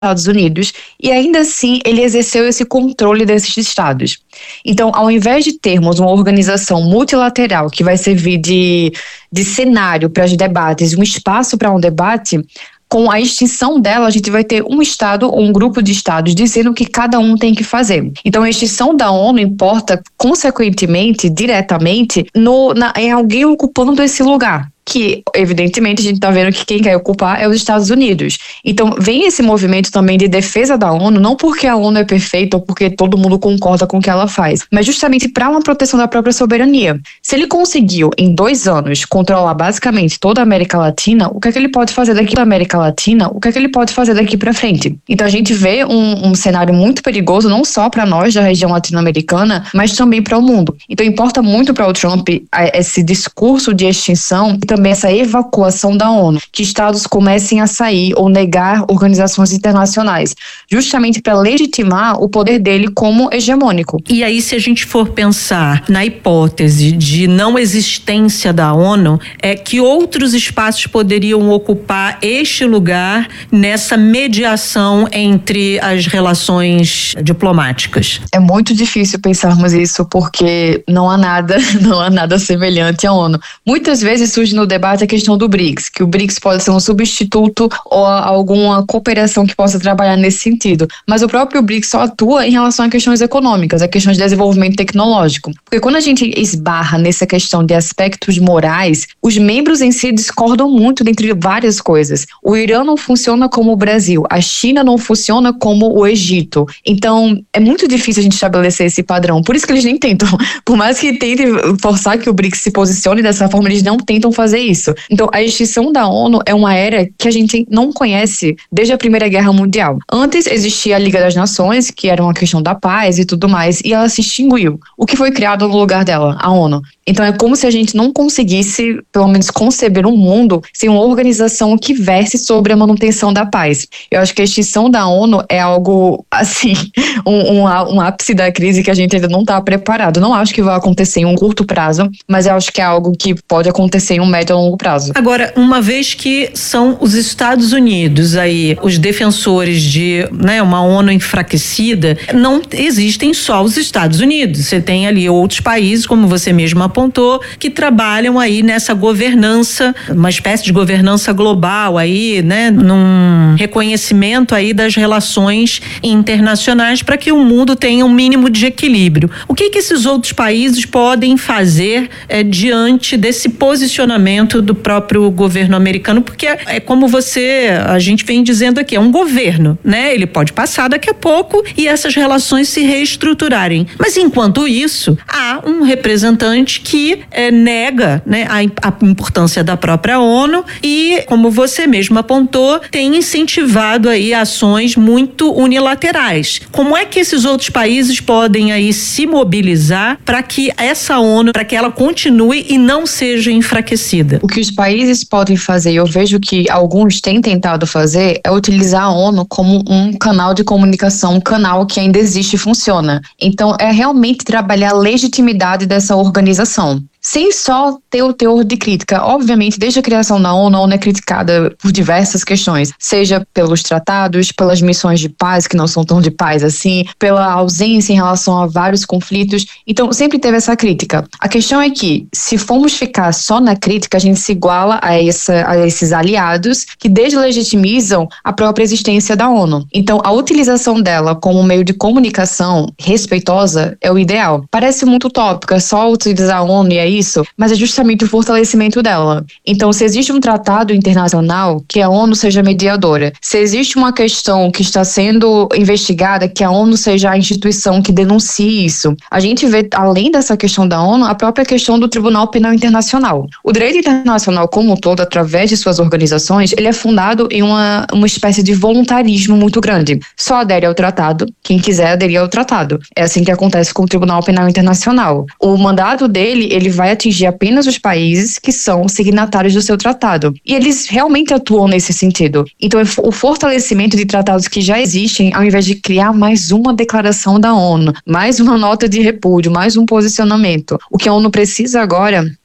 Estados Unidos, e ainda assim ele exerceu esse controle desses estados. Então, ao invés de termos uma organização multilateral que vai servir de cenário para os debates, um espaço para um debate, com a extinção dela, a gente vai ter um estado ou um grupo de estados dizendo o que cada um tem que fazer. Então, a extinção da ONU importa, consequentemente, diretamente, em alguém ocupando esse lugar. Que, evidentemente, a gente está vendo que quem quer ocupar é os Estados Unidos. Então, vem esse movimento também de defesa da ONU, não porque a ONU é perfeita ou porque todo mundo concorda com o que ela faz, mas justamente para uma proteção da própria soberania. Se ele conseguiu, em 2 anos, controlar basicamente toda a América Latina, o que é que ele pode fazer daqui da América Latina? O que é que ele pode fazer daqui para frente? Então, a gente vê um cenário muito perigoso, não só para nós da região latino-americana, mas também para o mundo. Então, importa muito para o Trump esse discurso de extinção e também essa evacuação da ONU, que estados comecem a sair ou negar organizações internacionais, justamente para legitimar o poder dele como hegemônico. E aí, se a gente for pensar na hipótese de não existência da ONU, que outros espaços poderiam ocupar este lugar nessa mediação entre as relações diplomáticas? É muito difícil pensarmos isso porque não há nada semelhante à ONU. Muitas vezes surge no debate a questão do BRICS, que o BRICS pode ser um substituto ou alguma cooperação que possa trabalhar nesse sentido. Mas o próprio BRICS só atua em relação a questões econômicas, a questões de desenvolvimento tecnológico. Porque quando a gente esbarra nessa questão de aspectos morais, os membros em si discordam muito dentre várias coisas. O Irã não funciona como o Brasil, a China não funciona como o Egito. Então, é muito difícil a gente estabelecer esse padrão. Por isso que eles nem tentam. Por mais que tentem forçar que o BRICS se posicione dessa forma, eles não tentam fazer isso. Então, a extinção da ONU é uma era que a gente não conhece desde a Primeira Guerra Mundial. Antes existia a Liga das Nações, que era uma questão da paz e tudo mais, e ela se extinguiu. O que foi criado no lugar dela? A ONU. Então, é como se a gente não conseguisse, pelo menos, conceber um mundo sem uma organização que verse sobre a manutenção da paz. Eu acho que a extinção da ONU é algo, assim, um ápice da crise que a gente ainda não está preparado. Não acho que vai acontecer em um curto prazo, mas eu acho que é algo que pode acontecer em um médio a longo prazo. Agora, uma vez que são os Estados Unidos aí, os defensores de, uma ONU enfraquecida, não existem só os Estados Unidos. Você tem ali outros países, como você mesmo apontou, que trabalham aí nessa governança, uma espécie de governança global aí, num reconhecimento aí das relações internacionais para que o mundo tenha um mínimo de equilíbrio. O que esses outros países podem fazer diante desse posicionamento do próprio governo americano? Porque é como a gente vem dizendo aqui, é um governo, Ele pode passar daqui a pouco e essas relações se reestruturarem. Mas enquanto isso, há um representante que nega, a importância da própria ONU e, como você mesmo apontou, tem incentivado aí ações muito unilaterais. Como é que esses outros países podem aí se mobilizar para que essa ONU, para que ela continue e não seja enfraquecida? O que os países podem fazer, eu vejo que alguns têm tentado fazer, é utilizar a ONU como um canal de comunicação, um canal que ainda existe e funciona. Então, é realmente trabalhar a legitimidade dessa organização. Sem só ter o teor de crítica. Obviamente, desde a criação da ONU, a ONU é criticada por diversas questões, seja pelos tratados, pelas missões de paz, que não são tão de paz assim, pela ausência em relação a vários conflitos. Então, sempre teve essa crítica. A questão é que, se formos ficar só na crítica, a gente se iguala a esses aliados que deslegitimizam a própria existência da ONU. Então, a utilização dela como meio de comunicação respeitosa é o ideal. Parece muito utópico, é só utilizar a ONU e aí isso, mas é justamente o fortalecimento dela. Então, se existe um tratado internacional, que a ONU seja mediadora. Se existe uma questão que está sendo investigada, que a ONU seja a instituição que denuncie isso. A gente vê, além dessa questão da ONU, a própria questão do Tribunal Penal Internacional. O direito internacional como um todo, através de suas organizações, ele é fundado em uma espécie de voluntarismo muito grande. Só adere ao tratado quem quiser aderir ao tratado. É assim que acontece com o Tribunal Penal Internacional. O mandato dele, ele vai atingir apenas os países que são signatários do seu tratado. E eles realmente atuam nesse sentido. Então, o fortalecimento de tratados que já existem, ao invés de criar mais uma declaração da ONU, mais uma nota de repúdio, mais um posicionamento. O que a ONU precisa agora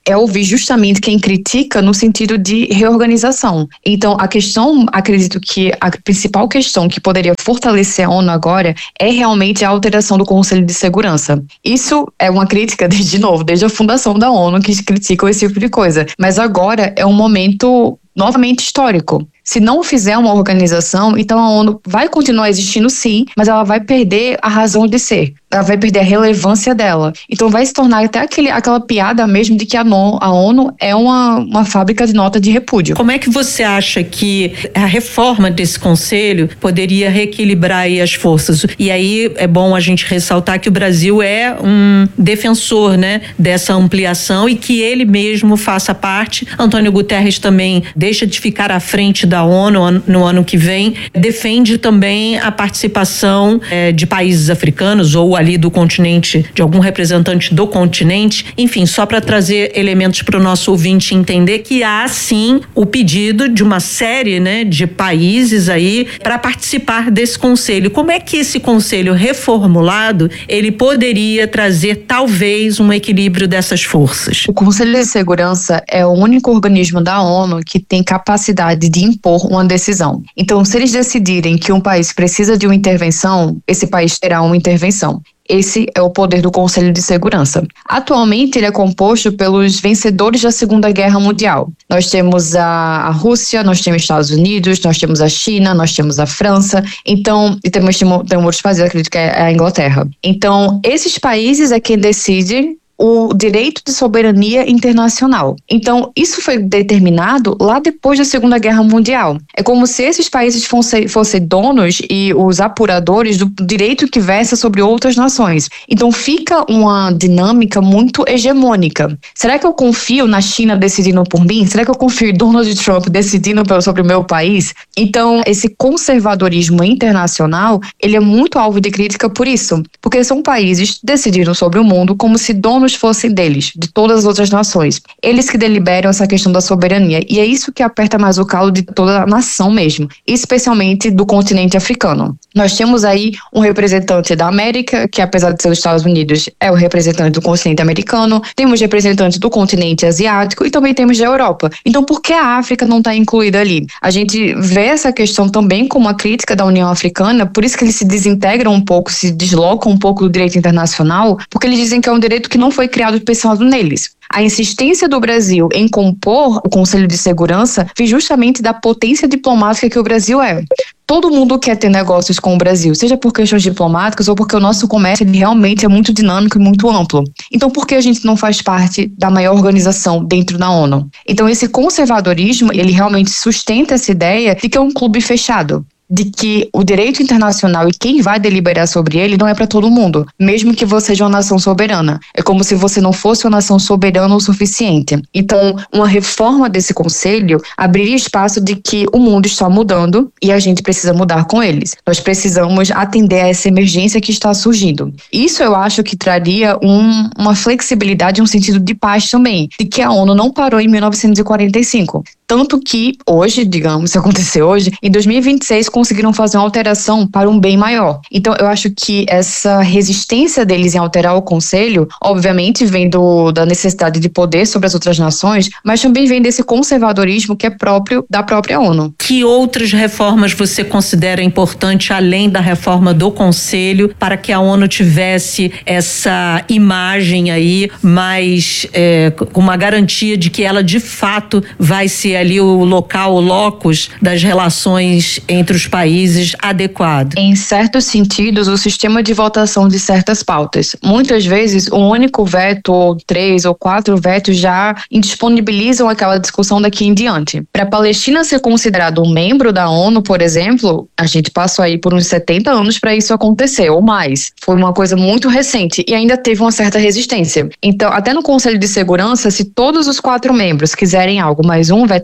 é ouvir justamente quem critica no sentido de reorganização. Então, acredito que a principal questão que poderia fortalecer a ONU agora é realmente a alteração do Conselho de Segurança. Isso é uma crítica, desde a fundação da ONU, que criticam esse tipo de coisa. Mas agora é um momento novamente histórico. Se não fizer uma organização, então a ONU vai continuar existindo sim, mas ela vai perder a razão de ser. Ela vai perder a relevância dela. Então vai se tornar até aquela piada mesmo de que a ONU é uma fábrica de nota de repúdio. Como é que você acha que a reforma desse conselho poderia reequilibrar aí as forças? E aí é bom a gente ressaltar que o Brasil é um defensor, né, dessa ampliação e que ele mesmo faça parte. Antônio Guterres também deixa de ficar à frente da ONU no ano que vem, defende também a participação de países africanos ou ali do continente, de algum representante do continente, enfim, só para trazer elementos para o nosso ouvinte entender que há sim o pedido de uma série, né, de países aí para participar desse conselho. Como é que esse conselho reformulado ele poderia trazer talvez um equilíbrio dessas forças? O Conselho de Segurança é o único organismo da ONU que tem capacidade de impor uma decisão. Então, se eles decidirem que um país precisa de uma intervenção, esse país terá uma intervenção. Esse é o poder do Conselho de Segurança. Atualmente, ele é composto pelos vencedores da Segunda Guerra Mundial. Nós temos a Rússia, nós temos os Estados Unidos, nós temos a China, nós temos a França, então, e temos outros países, acredito que é a Inglaterra. Então, esses países é quem decide o direito de soberania internacional. Então, isso foi determinado lá depois da Segunda Guerra Mundial. É como se esses países fossem donos e os apuradores do direito que versa sobre outras nações. Então, fica uma dinâmica muito hegemônica. Será que eu confio na China decidindo por mim? Será que eu confio em Donald Trump decidindo sobre o meu país? Então, esse conservadorismo internacional, ele é muito alvo de crítica por isso. Porque são países que decidiram sobre o mundo como se donos fossem deles, de todas as outras nações. Eles que deliberam essa questão da soberania. E é isso que aperta mais o calo de toda a nação mesmo, especialmente do continente africano. Nós temos aí um representante da América, que apesar de ser os Estados Unidos, é o representante do continente americano, temos representantes do continente asiático e também temos da Europa. Então, por que a África não está incluída ali? A gente vê essa questão também como uma crítica da União Africana, por isso que eles se desintegram um pouco, se deslocam um pouco do direito internacional, porque eles dizem que é um direito que não foi criado pensando neles. A insistência do Brasil em compor o Conselho de Segurança vem justamente da potência diplomática que o Brasil é. Todo mundo quer ter negócios com o Brasil, seja por questões diplomáticas ou porque o nosso comércio ele realmente é muito dinâmico e muito amplo. Então, por que a gente não faz parte da maior organização dentro da ONU? Então, esse conservadorismo, ele realmente sustenta essa ideia de que é um clube fechado, de que o direito internacional e quem vai deliberar sobre ele não é para todo mundo, mesmo que você seja uma nação soberana. É como se você não fosse uma nação soberana o suficiente. Então, uma reforma desse conselho abriria espaço de que o mundo está mudando e a gente precisa mudar com eles. Nós precisamos atender a essa emergência que está surgindo. Isso eu acho que traria uma flexibilidade, um sentido de paz também, de que a ONU não parou em 1945. Tanto que hoje, digamos, se acontecer hoje, em 2026 conseguiram fazer uma alteração para um bem maior. Então, eu acho que essa resistência deles em alterar o Conselho, obviamente, vem da necessidade de poder sobre as outras nações, mas também vem desse conservadorismo que é próprio da própria ONU. Que outras reformas você considera importante, além da reforma do Conselho, para que a ONU tivesse essa imagem aí mais com uma garantia de que ela, de fato, vai ser ali o local, o locus das relações entre os países adequado? Em certos sentidos, o sistema de votação de certas pautas. Muitas vezes, um único veto, ou 3 ou 4 vetos já indisponibilizam aquela discussão daqui em diante. Para a Palestina ser considerado um membro da ONU, por exemplo, a gente passou aí por uns 70 anos para isso acontecer, ou mais. Foi uma coisa muito recente e ainda teve uma certa resistência. Então, até no Conselho de Segurança, se todos os 4 membros quiserem algo, mas um vetar,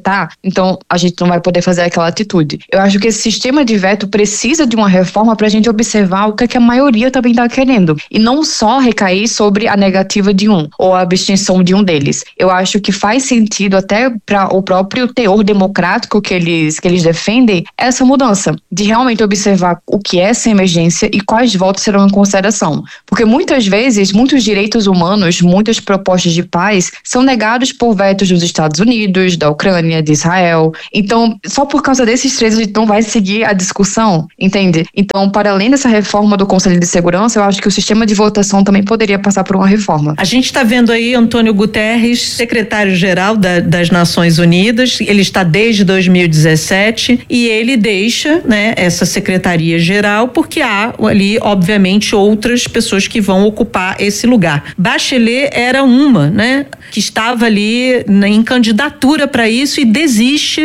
vetar, então a gente não vai poder fazer aquela atitude. Eu acho que esse sistema de veto precisa de uma reforma para a gente observar o que a maioria também está querendo. E não só recair sobre a negativa de um, ou a abstenção de um deles. Eu acho que faz sentido até para o próprio teor democrático que eles defendem, essa mudança, de realmente observar o que é essa emergência e quais votos serão em consideração. Porque muitas vezes, muitos direitos humanos, muitas propostas de paz são negados por vetos dos Estados Unidos, da Ucrânia, de Israel. Então, só por causa desses três a gente não vai seguir a discussão, entende? Então, para além dessa reforma do Conselho de Segurança, eu acho que o sistema de votação também poderia passar por uma reforma. A gente está vendo aí Antônio Guterres, secretário-geral das Nações Unidas, ele está desde 2017 e ele deixa, né, essa secretaria-geral porque há ali, obviamente, outras pessoas que vão ocupar esse lugar. Bachelet era uma, né, que estava ali em candidatura para isso e desiste.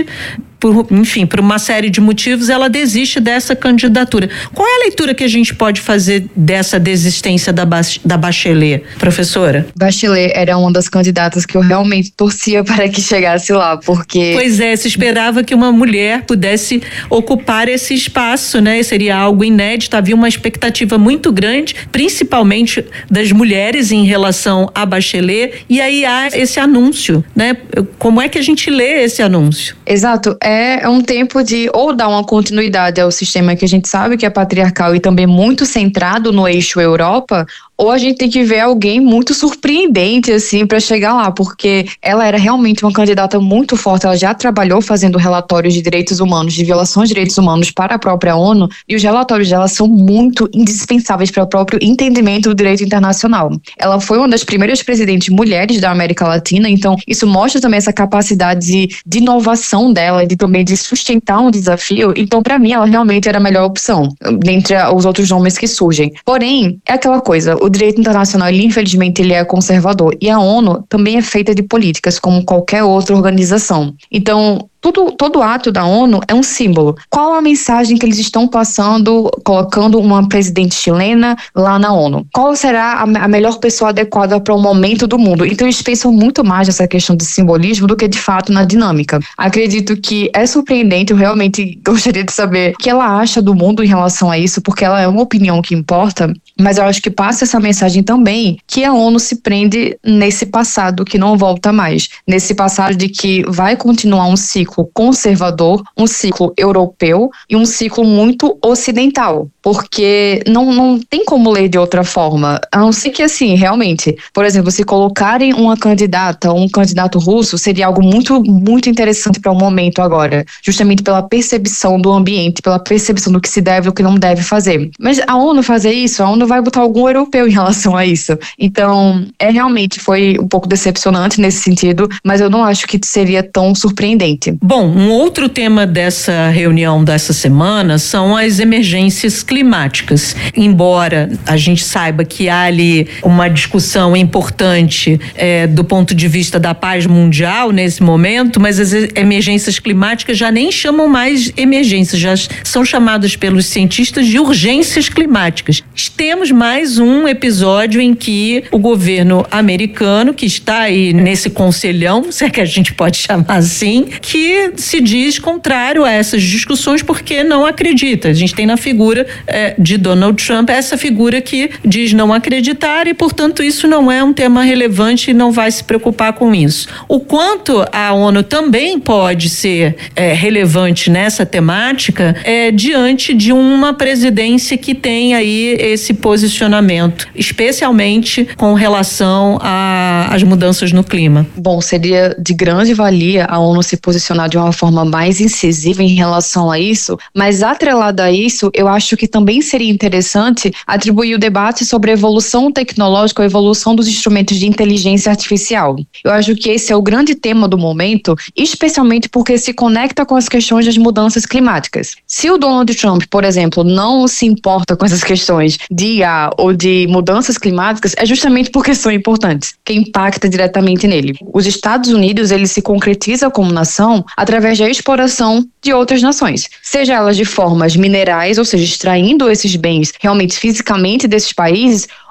Por uma série de motivos, ela desiste dessa candidatura. Qual é a leitura que a gente pode fazer dessa desistência da Bachelet, professora? Bachelet era uma das candidatas que eu realmente torcia para que chegasse lá, porque... Pois é, se esperava que uma mulher pudesse ocupar esse espaço, né? Seria algo inédito, havia uma expectativa muito grande, principalmente das mulheres em relação a Bachelet, e aí há esse anúncio, né? Como é que a gente lê esse anúncio? Exato. É um tempo de ou dar uma continuidade ao sistema que a gente sabe que é patriarcal e também muito centrado no eixo Europa, ou a gente tem que ver alguém muito surpreendente, assim, para chegar lá, porque ela era realmente uma candidata muito forte, ela já trabalhou fazendo relatórios de direitos humanos, de violações de direitos humanos para a própria ONU, e os relatórios dela são muito indispensáveis para o próprio entendimento do direito internacional. Ela foi uma das primeiras presidentes mulheres da América Latina, então isso mostra também essa capacidade de inovação dela, também de sustentar um desafio. Então, para mim, ela realmente era a melhor opção dentre os outros nomes que surgem. Porém, é aquela coisa, o direito internacional, infelizmente, ele é conservador. E a ONU também é feita de políticas, como qualquer outra organização. Então, todo ato da ONU é um símbolo. Qual a mensagem que eles estão passando, colocando uma presidente chilena lá na ONU? Qual será a melhor pessoa adequada para o momento do mundo? Então eles pensam muito mais nessa questão de simbolismo do que de fato na dinâmica. Acredito que é surpreendente, eu realmente gostaria de saber o que ela acha do mundo em relação a isso, porque ela é uma opinião que importa, mas eu acho que passa essa mensagem também que a ONU se prende nesse passado que não volta mais, nesse passado de que vai continuar um ciclo conservador, um ciclo europeu e um ciclo muito ocidental, porque não tem como ler de outra forma, a não ser que assim, realmente, por exemplo, se colocarem uma candidata ou um candidato russo, seria algo muito, muito interessante para o momento agora, justamente pela percepção do ambiente, pela percepção do que se deve e o que não deve fazer. Mas a ONU fazer isso, a ONU vai botar algum europeu em relação a isso. Então, realmente foi um pouco decepcionante nesse sentido, mas eu não acho que seria tão surpreendente. Bom, um outro tema dessa reunião dessa semana são as emergências climáticas. Embora a gente saiba que há ali uma discussão importante do ponto de vista da paz mundial nesse momento, mas as emergências climáticas já nem chamam mais emergências, já são chamadas pelos cientistas de urgências climáticas. Temos mais um episódio em que o governo americano, que está aí nesse conselhão, se é que a gente pode chamar assim, que se diz contrário a essas discussões porque não acredita. A gente tem na figura de Donald Trump essa figura que diz não acreditar e, portanto, isso não é um tema relevante e não vai se preocupar com isso. O quanto a ONU também pode ser relevante nessa temática diante de uma presidência que tem aí esse posicionamento, especialmente com relação às mudanças no clima. Bom, seria de grande valia a ONU se posicionar de uma forma mais incisiva em relação a isso, mas atrelado a isso, eu acho que também seria interessante atribuir o debate sobre a evolução tecnológica, a evolução dos instrumentos de inteligência artificial. Eu acho que esse é o grande tema do momento, especialmente porque se conecta com as questões das mudanças climáticas. Se o Donald Trump, por exemplo, não se importa com essas questões de IA ou de mudanças climáticas, é justamente porque são importantes, que impacta diretamente nele. Os Estados Unidos, ele se concretiza como nação através da exploração de outras nações, seja elas de formas minerais, ou seja, extraindo esses bens realmente fisicamente desses países,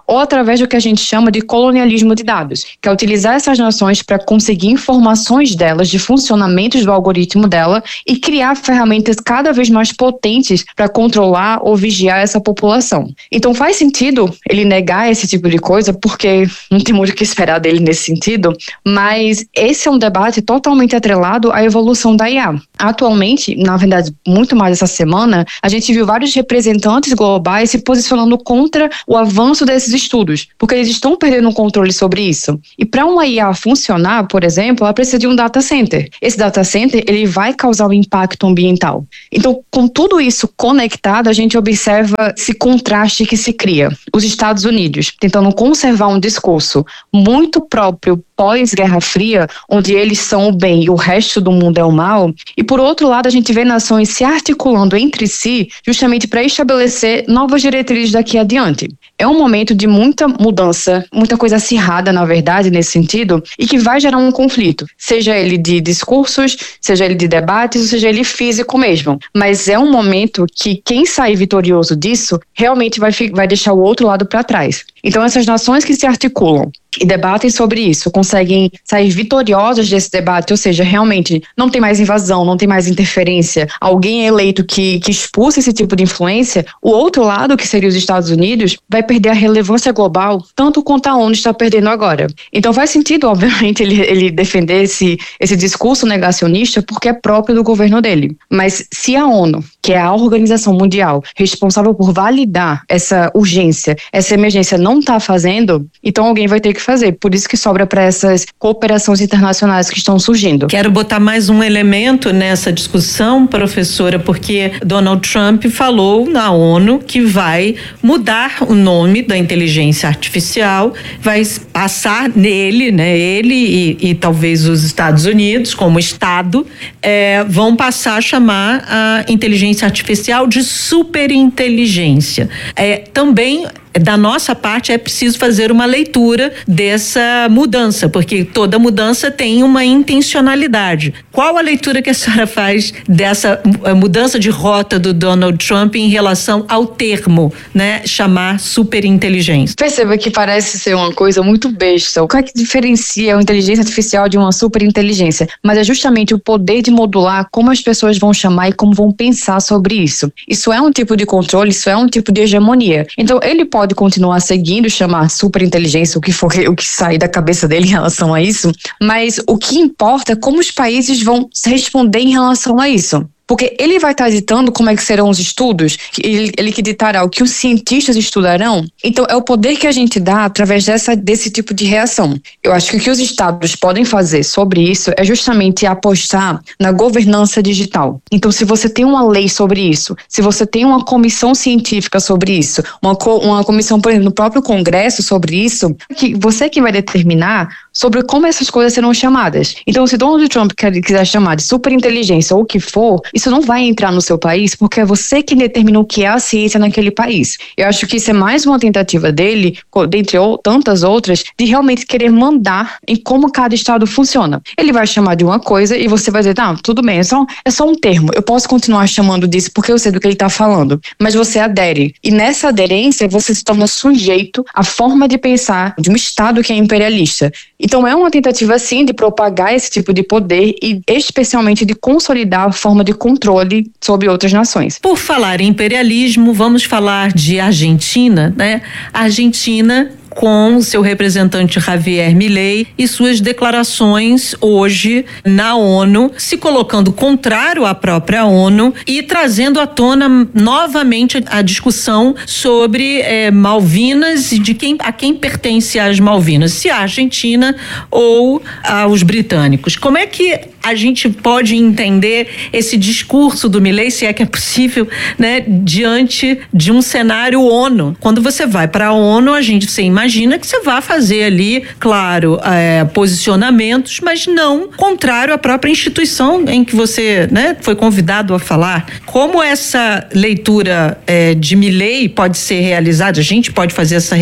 ou através do que a gente chama de colonialismo de dados, que é utilizar essas nações para conseguir informações delas, de funcionamentos do algoritmo dela e criar ferramentas cada vez mais potentes para controlar ou vigiar essa população. Então faz sentido ele negar esse tipo de coisa, porque não tem muito o que esperar dele nesse sentido, mas esse é um debate totalmente atrelado à evolução da IA. Atualmente, na verdade, muito mais essa semana, a gente viu vários representantes globais se posicionando contra o avanço desses estudos, porque eles estão perdendo o controle sobre isso. E para uma IA funcionar, por exemplo, ela precisa de um data center. Esse data center, ele vai causar um impacto ambiental. Então, com tudo isso conectado, a gente observa esse contraste que se cria. Os Estados Unidos tentando conservar um discurso muito próprio pós-Guerra Fria, onde eles são o bem e o resto do mundo é o mal, e por outro lado a gente vê nações se articulando entre si justamente para estabelecer novas diretrizes daqui adiante. É um momento de muita mudança, muita coisa acirrada, na verdade, nesse sentido, e que vai gerar um conflito, seja ele de discursos, seja ele de debates, ou seja ele físico mesmo. Mas é um momento que quem sair vitorioso disso realmente vai deixar o outro lado para trás. Então essas nações que se articulam e debatem sobre isso, conseguem sair vitoriosas desse debate, ou seja, realmente não tem mais invasão, não tem mais interferência, alguém é eleito que expulsa esse tipo de influência, o outro lado, que seria os Estados Unidos, vai perder a relevância global, tanto quanto a ONU está perdendo agora. Então faz sentido, obviamente, ele defender esse discurso negacionista, porque é próprio do governo dele. Mas se a ONU, que é a organização mundial responsável por validar essa urgência, essa emergência, não está fazendo, então alguém vai ter que fazer. Por isso que sobra para essas cooperações internacionais que estão surgindo. Quero botar mais um elemento nessa discussão, professora, porque Donald Trump falou na ONU que vai mudar o nome da inteligência artificial, vai passar nele, né? Ele e talvez os Estados Unidos, como Estado, vão passar a chamar a inteligência artificial de superinteligência. Também da nossa parte é preciso fazer uma leitura dessa mudança, porque toda mudança tem uma intencionalidade. Qual a leitura que a senhora faz dessa mudança de rota do Donald Trump em relação ao termo, né, chamar superinteligência? Perceba que parece ser uma coisa muito besta. O que é que diferencia a inteligência artificial de uma superinteligência? Mas é justamente o poder de modular como as pessoas vão chamar e como vão pensar sobre isso. Isso é um tipo de controle, isso é um tipo de hegemonia. Então ele pode continuar seguindo chamar superinteligência, o que sair da cabeça dele em relação a isso, mas o que importa é como os países vão responder em relação a isso. Porque ele vai estar ditando como é que serão os estudos, ele que ditará o que os cientistas estudarão. Então é o poder que a gente dá através desse tipo de reação. Eu acho que o que os estados podem fazer sobre isso é justamente apostar na governança digital. Então se você tem uma lei sobre isso, se você tem uma comissão científica sobre isso, uma comissão, por exemplo, no próprio Congresso sobre isso, você que vai determinar sobre como essas coisas serão chamadas. Então se Donald Trump quiser chamar de superinteligência ou o que for, isso não vai entrar no seu país porque é você que determina o que é a ciência naquele país. Eu acho que isso é mais uma tentativa dele, dentre tantas outras, de realmente querer mandar em como cada estado funciona. Ele vai chamar de uma coisa e você vai dizer, tá, tudo bem, é só um termo, eu posso continuar chamando disso porque eu sei do que ele está falando. Mas você adere. E nessa aderência você se torna sujeito à forma de pensar de um estado que é imperialista. Então é uma tentativa, sim, de propagar esse tipo de poder e especialmente de consolidar a forma de controle sobre outras nações. Por falar em imperialismo, vamos falar de Argentina, né? A Argentina, com o seu representante Javier Milei e suas declarações hoje na ONU, se colocando contrário à própria ONU e trazendo à tona novamente a discussão sobre Malvinas e a quem pertence as Malvinas, se a Argentina ou aos britânicos. Como é que a gente pode entender esse discurso do Milei, se é que é possível, né, diante de um cenário ONU? Quando você vai para a ONU, você imagina imagina que você vai fazer ali, claro, posicionamentos, mas não contrário à própria instituição em que você, né, foi convidado a falar. Como essa leitura de Milei pode ser realizada? A gente pode fazer essa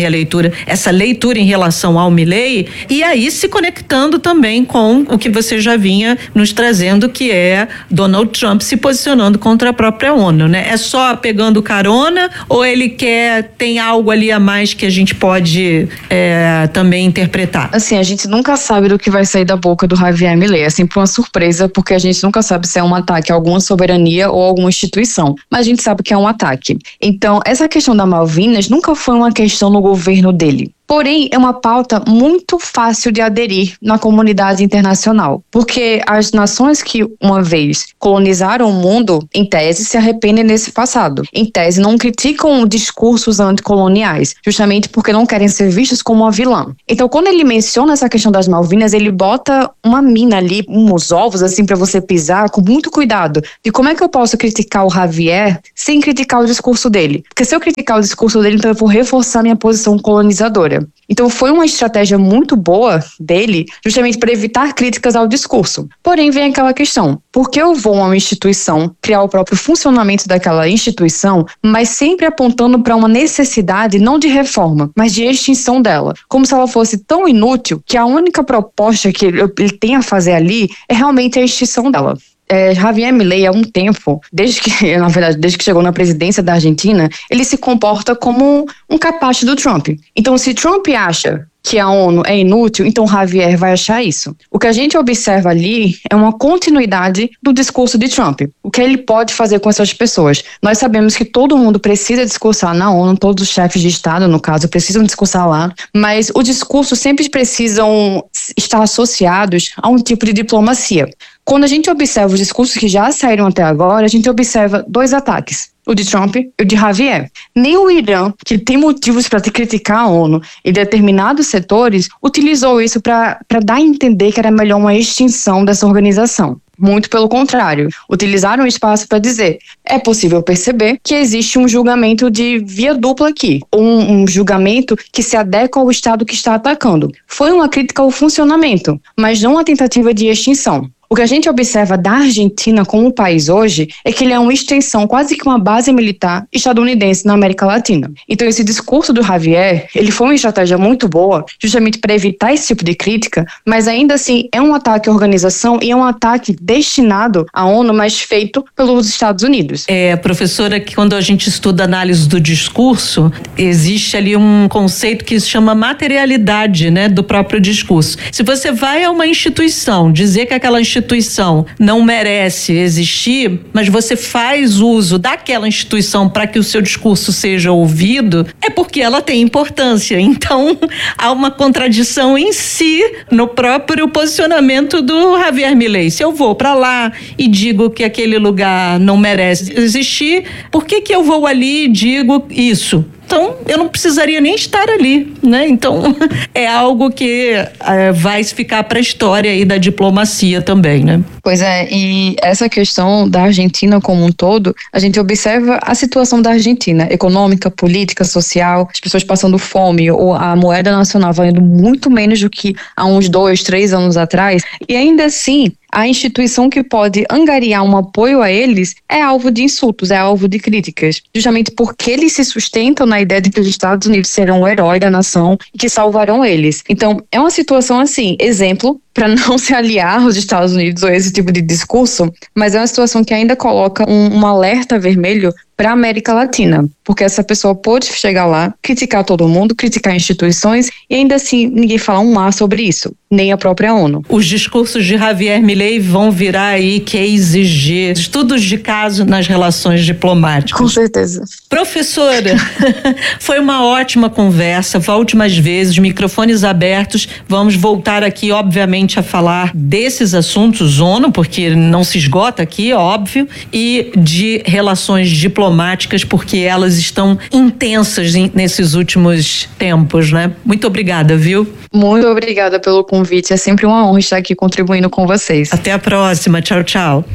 leitura em relação ao Milei, e aí se conectando também com o que você já vinha nos trazendo, que é Donald Trump se posicionando contra a própria ONU, né? É só pegando carona, ou ele tem algo ali a mais que a gente pode também interpretar? Assim, a gente nunca sabe do que vai sair da boca do Javier Milei. É sempre uma surpresa, porque a gente nunca sabe se é um ataque a alguma soberania ou alguma instituição. Mas a gente sabe que é um ataque. Então, essa questão da Malvinas nunca foi uma questão no governo dele. Porém, é uma pauta muito fácil de aderir na comunidade internacional, porque as nações que uma vez colonizaram o mundo, em tese, se arrependem desse passado. Em tese, não criticam discursos anticoloniais, justamente porque não querem ser vistos como uma vilã. Então, quando ele menciona essa questão das Malvinas, ele bota uma mina ali, uns ovos, assim, para você pisar com muito cuidado. De como é que eu posso criticar o Javier sem criticar o discurso dele? Porque se eu criticar o discurso dele, então eu vou reforçar minha posição colonizadora. Então foi uma estratégia muito boa dele, justamente para evitar críticas ao discurso. Porém, vem aquela questão: por que eu vou a uma instituição criar o próprio funcionamento daquela instituição, mas sempre apontando para uma necessidade não de reforma, mas de extinção dela? Como se ela fosse tão inútil que a única proposta que ele tem a fazer ali é realmente a extinção dela. Javier Milei, há um tempo, desde que chegou na presidência da Argentina, ele se comporta como um capacho do Trump. Então, se Trump acha que a ONU é inútil, então Javier vai achar isso. O que a gente observa ali é uma continuidade do discurso de Trump. O que ele pode fazer com essas pessoas? Nós sabemos que todo mundo precisa discursar na ONU, todos os chefes de Estado, no caso, precisam discursar lá, mas o discurso sempre precisam estar associados a um tipo de diplomacia. Quando a gente observa os discursos que já saíram até agora, a gente observa 2 ataques: o de Trump e o de Javier. Nem o Irã, que tem motivos para criticar a ONU em determinados setores, utilizou isso para dar a entender que era melhor uma extinção dessa organização. Muito pelo contrário, utilizaram o espaço para dizer: é possível perceber que existe um julgamento de via dupla aqui, um julgamento que se adequa ao Estado que está atacando. Foi uma crítica ao funcionamento, mas não uma tentativa de extinção. O que a gente observa da Argentina como país hoje é que ele é uma extensão, quase que uma base militar estadunidense na América Latina. Então esse discurso do Javier, ele foi uma estratégia muito boa, justamente para evitar esse tipo de crítica, mas ainda assim é um ataque à organização e é um ataque destinado à ONU, mas feito pelos Estados Unidos. Professora, que quando a gente estuda análise do discurso, existe ali um conceito que se chama materialidade, né, do próprio discurso. Se você vai a uma instituição dizer que aquela instituição não merece existir, mas você faz uso daquela instituição para que o seu discurso seja ouvido, é porque ela tem importância. Então, há uma contradição em si no próprio posicionamento do Javier Milei. Se eu vou para lá e digo que aquele lugar não merece existir, por que eu vou ali e digo isso? Então, eu não precisaria nem estar ali, né? Então, é algo que vai ficar para a história aí da diplomacia também, né? Pois é, e essa questão da Argentina como um todo, a gente observa a situação da Argentina, econômica, política, social, as pessoas passando fome, ou a moeda nacional valendo muito menos do que há uns 2, 3 anos atrás, e ainda assim, a instituição que pode angariar um apoio a eles é alvo de insultos, é alvo de críticas, justamente porque eles se sustentam na ideia de que os Estados Unidos serão o herói da nação e que salvarão eles. Então, é uma situação assim, exemplo, para não se aliar aos Estados Unidos ou esse tipo de discurso, mas é uma situação que ainda coloca um alerta vermelho para a América Latina, porque essa pessoa pode chegar lá, criticar todo mundo, criticar instituições e ainda assim ninguém fala um A sobre isso, nem a própria ONU. Os discursos de Javier Milei vão virar aí cases de estudos de caso nas relações diplomáticas. Com certeza. Professora, foi uma ótima conversa, volte mais vezes, microfones abertos, vamos voltar aqui, obviamente, a falar desses assuntos, ONU, porque não se esgota aqui, óbvio, e de relações diplomáticas, porque elas estão intensas nesses últimos tempos, né? Muito obrigada, viu? Muito obrigada pelo convite, é sempre uma honra estar aqui contribuindo com vocês. Até a próxima, tchau, tchau.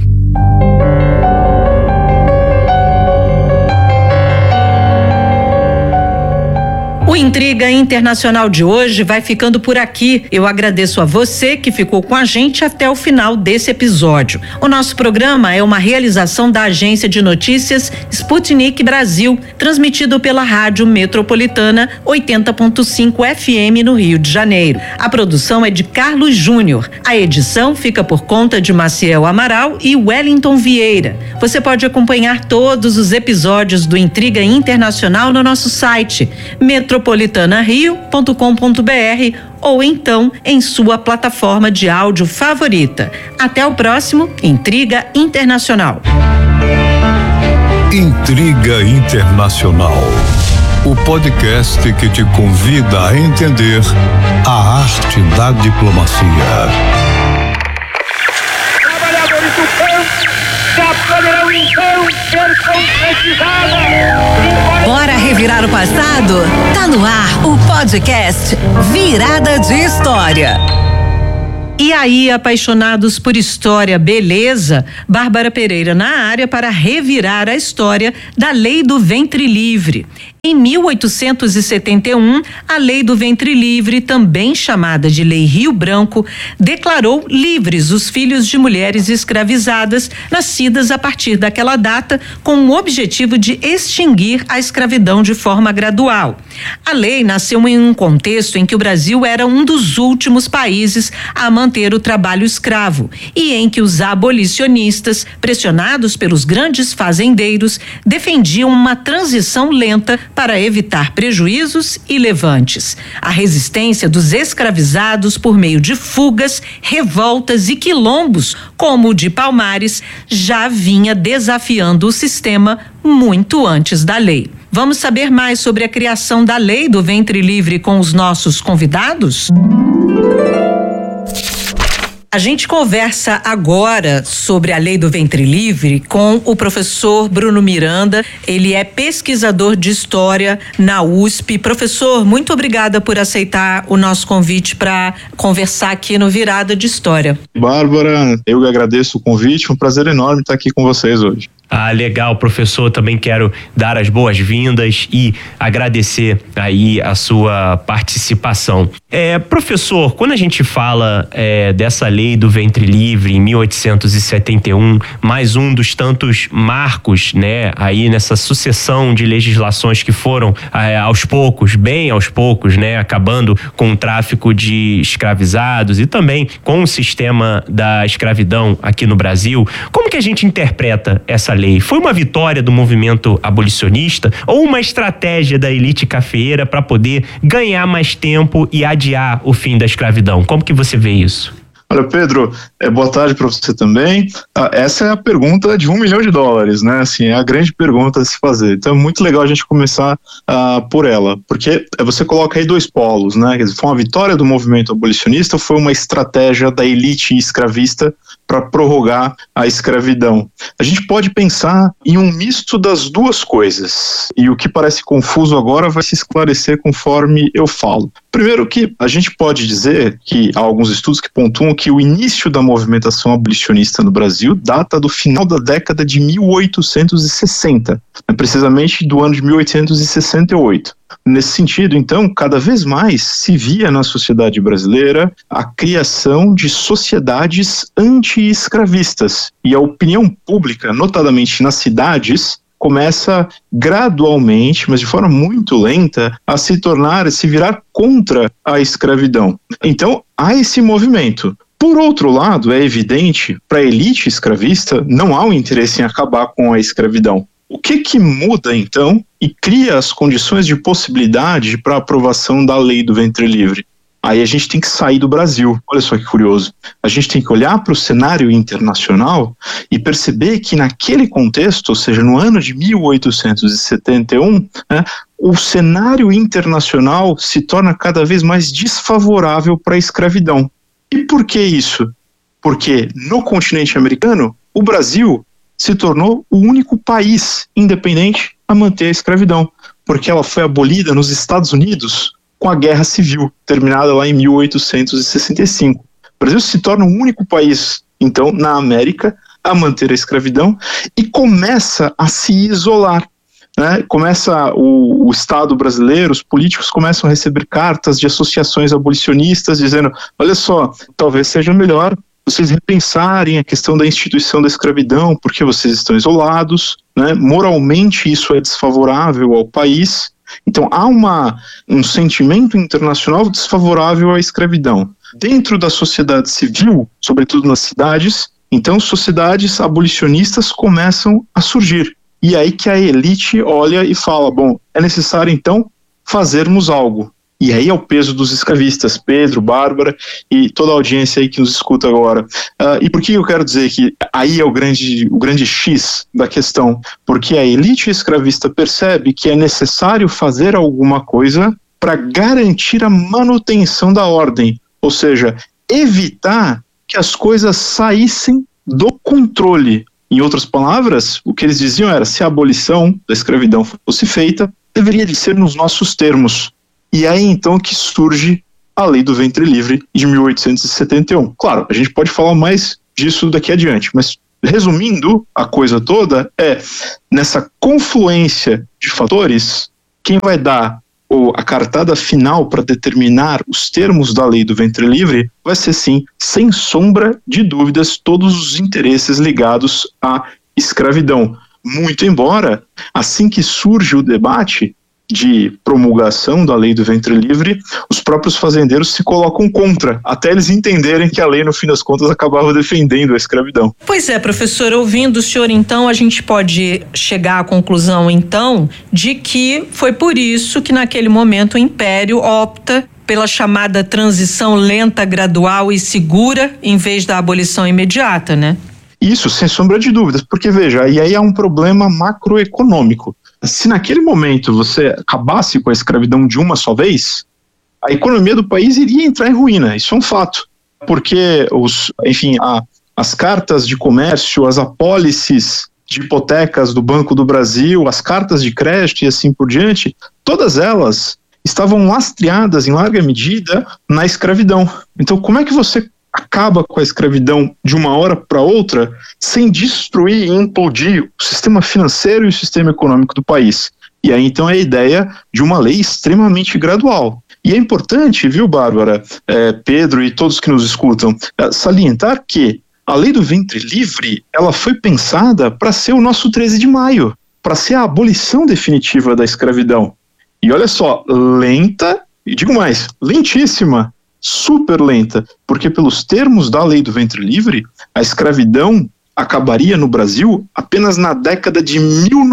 O Intriga Internacional de hoje vai ficando por aqui. Eu agradeço a você que ficou com a gente até o final desse episódio. O nosso programa é uma realização da agência de notícias Sputnik Brasil, transmitido pela Rádio Metropolitana 80.5 FM no Rio de Janeiro. A produção é de Carlos Júnior. A edição fica por conta de Maciel Amaral e Wellington Vieira. Você pode acompanhar todos os episódios do Intriga Internacional no nosso site metropolitanario.com.br ou então em sua plataforma de áudio favorita. Até o próximo Intriga Internacional. Intriga Internacional, o podcast que te convida a entender a arte da diplomacia. Trabalhadores do campo já poderão então ser concretizados. Bora revirar o passado? Tá no ar o podcast Virada de História. E aí, apaixonados por história, beleza? Bárbara Pereira na área para revirar a história da Lei do Ventre Livre. Em 1871, a Lei do Ventre Livre, também chamada de Lei Rio Branco, declarou livres os filhos de mulheres escravizadas nascidas a partir daquela data, com o objetivo de extinguir a escravidão de forma gradual. A lei nasceu em um contexto em que o Brasil era um dos últimos países a manter o trabalho escravo e em que os abolicionistas, pressionados pelos grandes fazendeiros, defendiam uma transição lenta para evitar prejuízos e levantes. A resistência dos escravizados por meio de fugas, revoltas e quilombos, como o de Palmares, já vinha desafiando o sistema muito antes da lei. Vamos saber mais sobre a criação da Lei do Ventre Livre com os nossos convidados? A gente conversa agora sobre a Lei do Ventre Livre com o professor Bruno Miranda. Ele é pesquisador de História na USP. Professor, muito obrigada por aceitar o nosso convite para conversar aqui no Virada de História. Bárbara, eu agradeço o convite, um prazer enorme estar aqui com vocês hoje. Ah, legal, professor, também quero dar as boas-vindas e agradecer aí a sua participação. Professor, quando a gente fala dessa lei do ventre livre em 1871, mais um dos tantos marcos, né, aí nessa sucessão de legislações que foram aos poucos, né, acabando com o tráfico de escravizados e também com o sistema da escravidão aqui no Brasil, como que a gente interpreta essa lei? Foi uma vitória do movimento abolicionista ou uma estratégia da elite cafeeira para poder ganhar mais tempo e adiar o fim da escravidão? Como que você vê isso? Olha, Pedro, boa tarde para você também. Essa é a pergunta de $1 milhão, né? Assim, é a grande pergunta a se fazer. Então é muito legal a gente começar por ela, porque você coloca aí dois polos, né? Quer dizer, foi uma vitória do movimento abolicionista ou foi uma estratégia da elite escravista para prorrogar a escravidão? A gente pode pensar em um misto das duas coisas, e o que parece confuso agora vai se esclarecer conforme eu falo. Primeiro que a gente pode dizer que há alguns estudos que pontuam que o início da movimentação abolicionista no Brasil data do final da década de 1860, precisamente do ano de 1868. Nesse sentido, então, cada vez mais se via na sociedade brasileira a criação de sociedades anti-escravistas, e a opinião pública, notadamente nas cidades, começa gradualmente, mas de forma muito lenta, a se virar contra a escravidão. Então, há esse movimento. Por outro lado, é evidente, para a elite escravista, não há um interesse em acabar com a escravidão. O que muda, então, e cria as condições de possibilidade para a aprovação da Lei do Ventre Livre? Aí a gente tem que sair do Brasil. Olha só que curioso. A gente tem que olhar para o cenário internacional e perceber que naquele contexto, ou seja, no ano de 1871, o cenário internacional se torna cada vez mais desfavorável para a escravidão. E por que isso? Porque no continente americano, o Brasil se tornou o único país independente a manter a escravidão, porque ela foi abolida nos Estados Unidos com a Guerra Civil, terminada lá em 1865. O Brasil se torna o único país, então, na América, a manter a escravidão e começa a se isolar. né, começa o Estado brasileiro, os políticos começam a receber cartas de associações abolicionistas dizendo, olha só, talvez seja melhor vocês repensarem a questão da instituição da escravidão, porque vocês estão isolados, né, moralmente isso é desfavorável ao país. Então há um sentimento internacional desfavorável à escravidão. Dentro da sociedade civil, sobretudo nas cidades, então sociedades abolicionistas começam a surgir. E aí que a elite olha e fala, bom, é necessário então fazermos algo. E aí é o peso dos escravistas, Pedro, Bárbara e toda a audiência aí que nos escuta agora. E por que eu quero dizer que aí é o grande X da questão? Porque a elite escravista percebe que é necessário fazer alguma coisa para garantir a manutenção da ordem, ou seja, evitar que as coisas saíssem do controle. Em outras palavras, o que eles diziam era, se a abolição da escravidão fosse feita, deveria de ser nos nossos termos. E aí então que surge a Lei do Ventre Livre de 1871. Claro, a gente pode falar mais disso daqui adiante, mas resumindo a coisa toda, nessa confluência de fatores, quem vai dar a cartada final para determinar os termos da Lei do Ventre Livre vai ser, sim, sem sombra de dúvidas, todos os interesses ligados à escravidão. Muito embora, assim que surge o debate de promulgação da Lei do Ventre Livre, os próprios fazendeiros se colocam contra, até eles entenderem que a lei, no fim das contas, acabava defendendo a escravidão. Pois é, professor, ouvindo o senhor, então, a gente pode chegar à conclusão, então, de que foi por isso que, naquele momento, o Império opta pela chamada transição lenta, gradual e segura, em vez da abolição imediata, né? Isso, sem sombra de dúvidas, porque, veja, e aí há um problema macroeconômico. Se naquele momento você acabasse com a escravidão de uma só vez, a economia do país iria entrar em ruína, isso é um fato. Porque, as cartas de comércio, as apólices de hipotecas do Banco do Brasil, as cartas de crédito e assim por diante, todas elas estavam lastreadas em larga medida na escravidão. Então, como é que você acaba com a escravidão de uma hora para outra sem destruir e implodir o sistema financeiro e o sistema econômico do país? E aí então é a ideia de uma lei extremamente gradual. E é importante, viu, Bárbara, Pedro e todos que nos escutam, salientar que a Lei do Ventre Livre, ela foi pensada para ser o nosso 13 de maio, para ser a abolição definitiva da escravidão. E olha só, lenta, e digo mais, lentíssima, super lenta, porque pelos termos da Lei do Ventre Livre, a escravidão acabaria no Brasil apenas na década de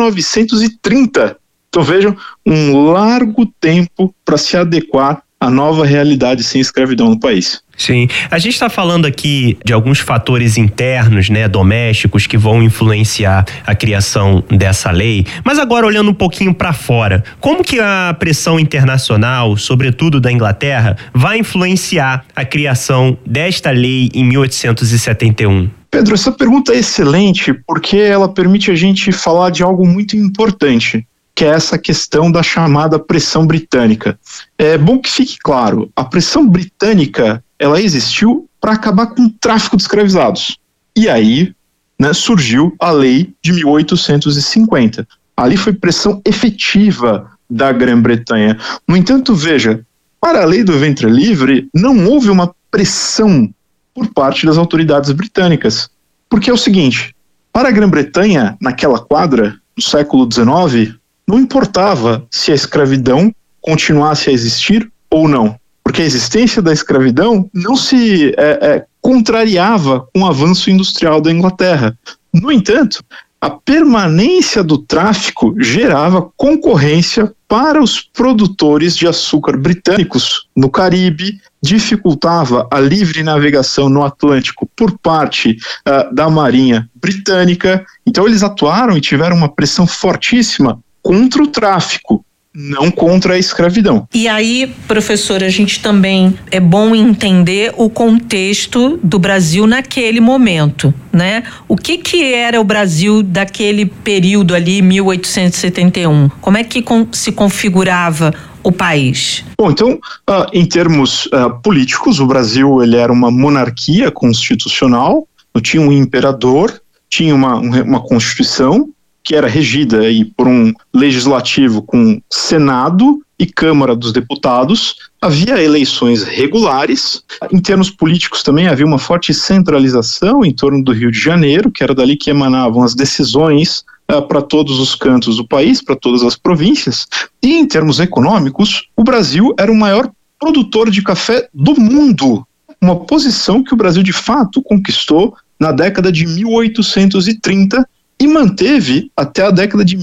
1930. Então vejam, um largo tempo para se adequar à nova realidade sem escravidão no país. Sim, a gente está falando aqui de alguns fatores internos, né, domésticos, que vão influenciar a criação dessa lei, mas agora olhando um pouquinho para fora, como que a pressão internacional, sobretudo da Inglaterra, vai influenciar a criação desta lei em 1871? Pedro, essa pergunta é excelente porque ela permite a gente falar de algo muito importante, que é essa questão da chamada pressão britânica. É bom que fique claro, a pressão britânica ela existiu para acabar com o tráfico de escravizados. E aí, né, surgiu a lei de 1850. Ali foi pressão efetiva da Grã-Bretanha. No entanto, veja, para a Lei do Ventre Livre não houve uma pressão por parte das autoridades britânicas. Porque é o seguinte, para a Grã-Bretanha, naquela quadra, no século XIX, não importava se a escravidão continuasse a existir ou não. Porque a existência da escravidão não se contrariava com o avanço industrial da Inglaterra. No entanto, a permanência do tráfico gerava concorrência para os produtores de açúcar britânicos no Caribe, dificultava a livre navegação no Atlântico por parte da Marinha Britânica. Então eles atuaram e tiveram uma pressão fortíssima contra o tráfico, não contra a escravidão. E aí, professor, a gente também é bom entender o contexto do Brasil naquele momento, né? O que era o Brasil daquele período ali, 1871? Como é que se configurava o país? Bom, então, em termos políticos, o Brasil ele era uma monarquia constitucional, tinha um imperador, tinha uma constituição, que era regida aí por um legislativo com Senado e Câmara dos Deputados, havia eleições regulares. Em termos políticos também havia uma forte centralização em torno do Rio de Janeiro, que era dali que emanavam as decisões para todos os cantos do país, para todas as províncias. E em termos econômicos, o Brasil era o maior produtor de café do mundo, uma posição que o Brasil de fato conquistou na década de 1830 e manteve até a década de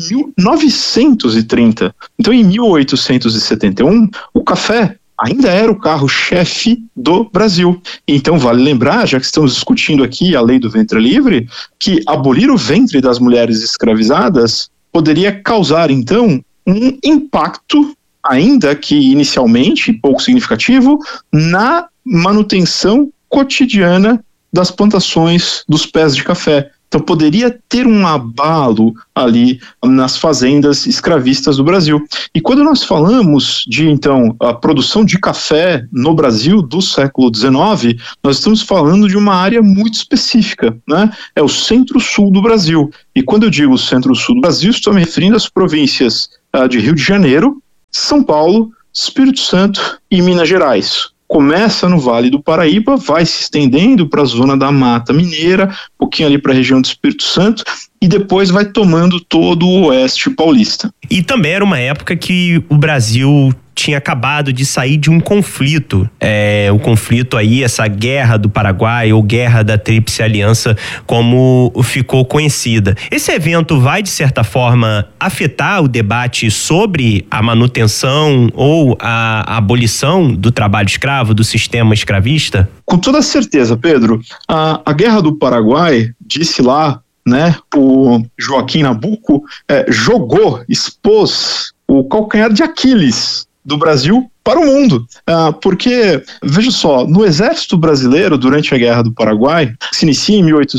1930. Então, em 1871, o café ainda era o carro-chefe do Brasil. Então, vale lembrar, já que estamos discutindo aqui a lei do ventre livre, que abolir o ventre das mulheres escravizadas poderia causar, então, um impacto, ainda que inicialmente pouco significativo, na manutenção cotidiana das plantações dos pés de café. Então poderia ter um abalo ali nas fazendas escravistas do Brasil. E quando nós falamos de, então, a produção de café no Brasil do século XIX, nós estamos falando de uma área muito específica, né? É o centro-sul do Brasil. E quando eu digo centro-sul do Brasil, estou me referindo às províncias de Rio de Janeiro, São Paulo, Espírito Santo e Minas Gerais. Começa no Vale do Paraíba, vai se estendendo para a zona da Mata Mineira, um pouquinho ali para a região do Espírito Santo, e depois vai tomando todo o oeste paulista. E também era uma época que o Brasil tinha acabado de sair de um conflito. O conflito aí, essa guerra do Paraguai, ou guerra da Tríplice Aliança, como ficou conhecida. Esse evento vai, de certa forma, afetar o debate sobre a manutenção ou a abolição do trabalho escravo, do sistema escravista? Com toda certeza, Pedro. A Guerra do Paraguai, disse lá, né, o Joaquim Nabuco, expôs o calcanhar de Aquiles do Brasil para o mundo, porque, veja só, no exército brasileiro, durante a Guerra do Paraguai, que se inicia em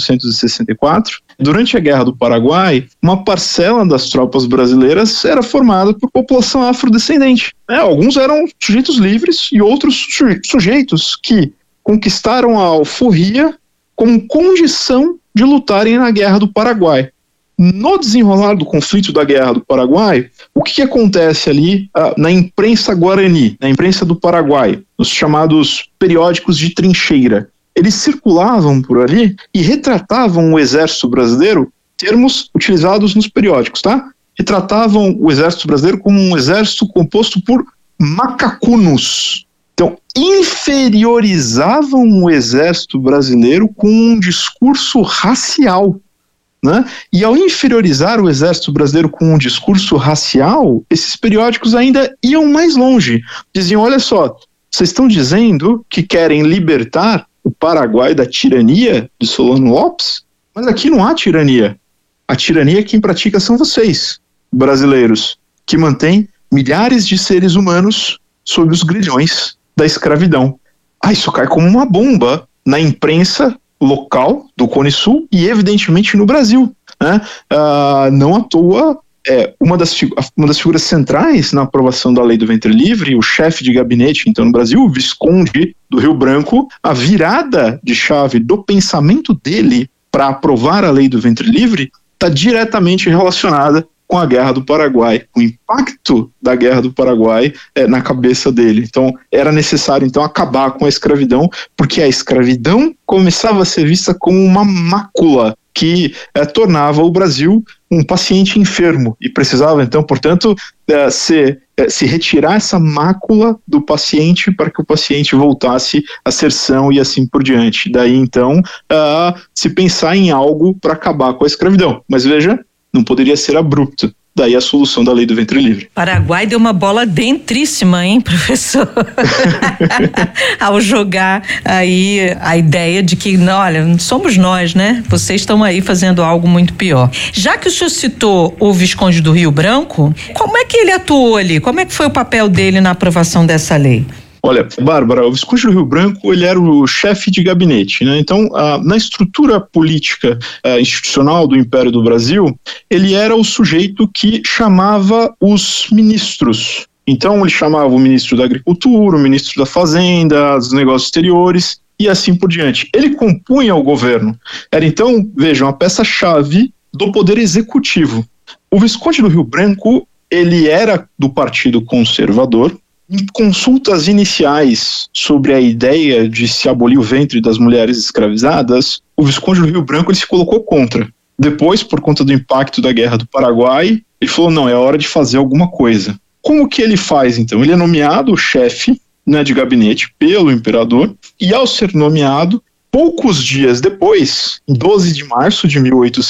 1864, durante a Guerra do Paraguai, uma parcela das tropas brasileiras era formada por população afrodescendente. Alguns eram sujeitos livres e outros sujeitos que conquistaram a alforria como condição de lutarem na Guerra do Paraguai. No desenrolar do conflito da Guerra do Paraguai, o que acontece ali na imprensa guarani, na imprensa do Paraguai, os chamados periódicos de trincheira? Eles circulavam por ali e retratavam o exército brasileiro, termos utilizados nos periódicos, tá? Retratavam o exército brasileiro como um exército composto por macacunos. Então, inferiorizavam o exército brasileiro com um discurso racial, né? E ao inferiorizar o exército brasileiro com um discurso racial, esses periódicos ainda iam mais longe. Diziam, olha só, vocês estão dizendo que querem libertar o Paraguai da tirania de Solano Lopes, mas aqui não há tirania. A tirania quem pratica são vocês, brasileiros, que mantêm milhares de seres humanos sob os grilhões da escravidão. Isso cai como uma bomba na imprensa local do Cone Sul e evidentemente no Brasil, né? Não à toa, uma das figuras centrais na aprovação da lei do ventre livre, o chefe de gabinete então no Brasil, o Visconde do Rio Branco, a virada de chave do pensamento dele para aprovar a lei do ventre livre está diretamente relacionada com a Guerra do Paraguai, o impacto da Guerra do Paraguai na cabeça dele. Então, era necessário então acabar com a escravidão, porque a escravidão começava a ser vista como uma mácula que tornava o Brasil um paciente enfermo e precisava então, portanto, se retirar essa mácula do paciente para que o paciente voltasse a ser são e assim por diante. Daí então se pensar em algo para acabar com a escravidão. Mas veja, não poderia ser abrupto. Daí a solução da lei do ventre livre. Paraguai deu uma bola dentríssima, hein, professor? Ao jogar aí a ideia de que, olha, somos nós, né? Vocês estão aí fazendo algo muito pior. Já que o senhor citou o Visconde do Rio Branco, como é que ele atuou ali? Como é que foi o papel dele na aprovação dessa lei? Olha, Bárbara, o Visconde do Rio Branco, ele era o chefe de gabinete, né? Então, na estrutura política institucional do Império do Brasil, ele era o sujeito que chamava os ministros. Então, ele chamava o ministro da Agricultura, o ministro da Fazenda, dos Negócios Exteriores e assim por diante. Ele compunha o governo. Era então, vejam, a peça-chave do poder executivo. O Visconde do Rio Branco, ele era do Partido Conservador. Em consultas iniciais sobre a ideia de se abolir o ventre das mulheres escravizadas, o Visconde do Rio Branco ele se colocou contra. Depois, por conta do impacto da Guerra do Paraguai, ele falou, não, é hora de fazer alguma coisa. Como que ele faz, então? Ele é nomeado chefe, né, de gabinete pelo imperador, e ao ser nomeado, poucos dias depois, em 12 de março de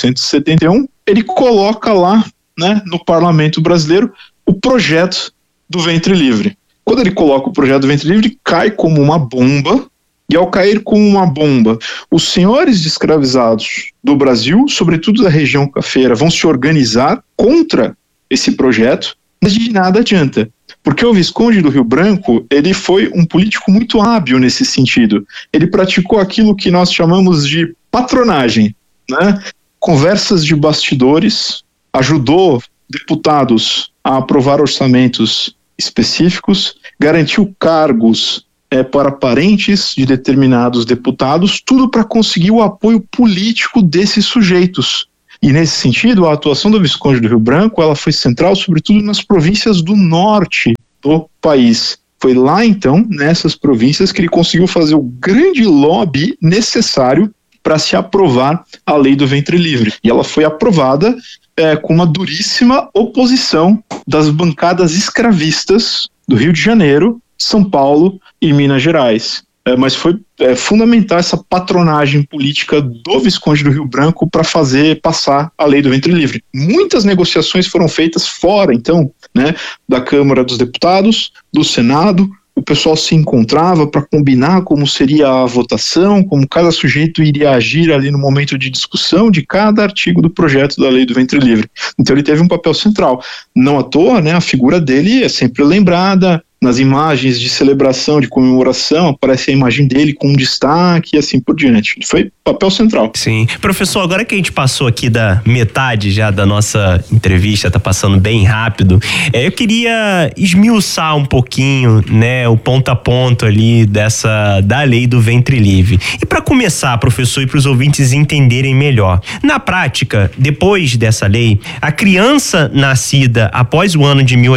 1871, ele coloca lá, né, no parlamento brasileiro o projeto do ventre livre. Quando ele coloca o projeto do ventre livre, cai como uma bomba, e ao cair como uma bomba, os senhores de escravizados do Brasil, sobretudo da região cafeira, vão se organizar contra esse projeto, mas de nada adianta. Porque o Visconde do Rio Branco, ele foi um político muito hábil nesse sentido. Ele praticou aquilo que nós chamamos de patronagem, né? Conversas de bastidores, ajudou deputados a aprovar orçamentos específicos, garantiu cargos para parentes de determinados deputados, tudo para conseguir o apoio político desses sujeitos. E nesse sentido, a atuação do Visconde do Rio Branco, ela foi central, sobretudo nas províncias do norte do país. Foi lá, então, nessas províncias, que ele conseguiu fazer o grande lobby necessário para se aprovar a lei do ventre livre. E ela foi aprovada com uma duríssima oposição das bancadas escravistas do Rio de Janeiro, São Paulo e Minas Gerais. Mas foi fundamental essa patronagem política do Visconde do Rio Branco para fazer passar a lei do ventre livre. Muitas negociações foram feitas fora, então, né, da Câmara dos Deputados, do Senado. O pessoal se encontrava para combinar como seria a votação, como cada sujeito iria agir ali no momento de discussão de cada artigo do projeto da lei do ventre livre. Então ele teve um papel central. Não à toa, né, a figura dele é sempre lembrada. Nas imagens de celebração, de comemoração, aparece a imagem dele com um destaque e assim por diante. Foi papel central. Sim. Professor, agora que a gente passou aqui da metade já da nossa entrevista, tá passando bem rápido, eu queria esmiuçar um pouquinho, né, o ponto a ponto ali da lei do ventre livre. E para começar, professor, e para os ouvintes entenderem melhor, na prática, depois dessa lei, a criança nascida após o ano de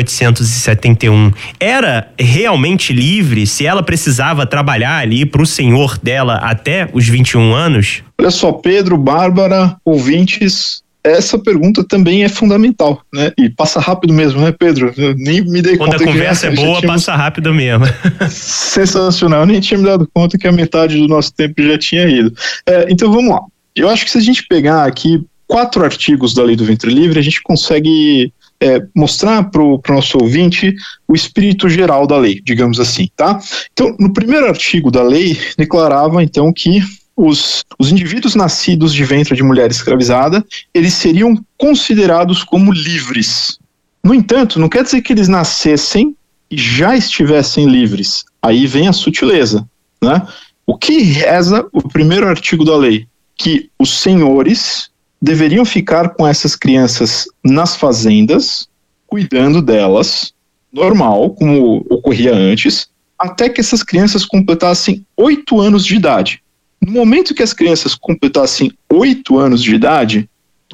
1871 era realmente livre, se ela precisava trabalhar ali para o senhor dela até os 21 anos? Olha só, Pedro, Bárbara, ouvintes, essa pergunta também é fundamental, né? E passa rápido mesmo, né, Pedro? Eu nem me dei conta. Quando a conversa é boa, passa rápido mesmo. Sensacional, nem tinha me dado conta que a metade do nosso tempo já tinha ido. Então vamos lá. Eu acho que se a gente pegar aqui 4 artigos da lei do ventre livre, a gente consegue mostrar para o nosso ouvinte o espírito geral da lei, digamos assim, tá? Então, no primeiro artigo da lei, declarava, então, que os indivíduos nascidos de ventre de mulher escravizada, eles seriam considerados como livres. No entanto, não quer dizer que eles nascessem e já estivessem livres. Aí vem a sutileza, né? O que reza o primeiro artigo da lei? Que os senhores deveriam ficar com essas crianças nas fazendas, cuidando delas, normal, como ocorria antes, até que essas crianças completassem 8 anos de idade. No momento que as crianças completassem 8 anos de idade,